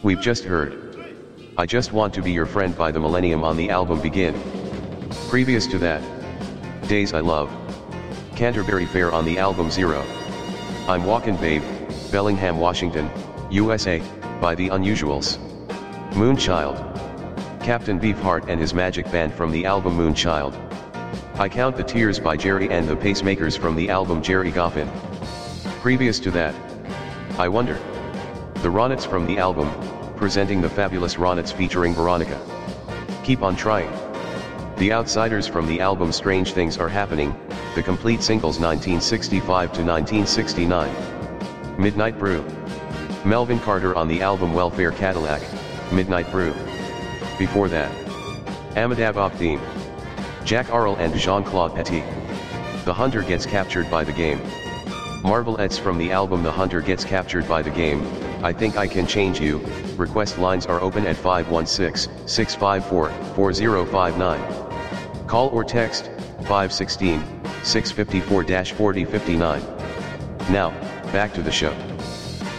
We've just heard I Just Want to Be Your Friend by The Millennium on the album Begin. Previous to that, Days I Love, Canterbury Fair on the album Zero. I'm Walkin' Babe, Bellingham, Washington, USA, by The Unusuals. Moonchild, Captain Beefheart and His Magic Band from the album Moonchild. I Count the Tears by Jerry and the Pacemakers from the album Jerry Goffin. Previous to that, I Wonder, The Ronettes from the album Presenting the Fabulous Ronettes featuring Veronica. Keep on Trying. The Outsiders from the album Strange Things Are Happening, the complete singles 1965 to 1969. Midnight Brew. Melvin Carter on the album Welfare Cadillac, Midnight Brew. Before that, Amitabh Theme. Jack Arl and Jean-Claude Petit. The Hunter Gets Captured by the Game. Marvelettes from the album The Hunter Gets Captured by the Game, I Think I Can Change You. Request lines are open at 516-654-4059. Call or text, 516-654-4059. Now, back to the show.